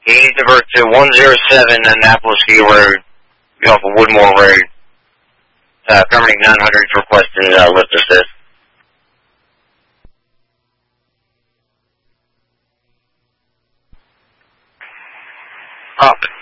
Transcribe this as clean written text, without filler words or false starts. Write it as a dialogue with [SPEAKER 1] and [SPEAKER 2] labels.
[SPEAKER 1] You need to divert to 107 Annapolis View Road, off of Woodmore Road. Permitting 900 requesting lift assist. Up.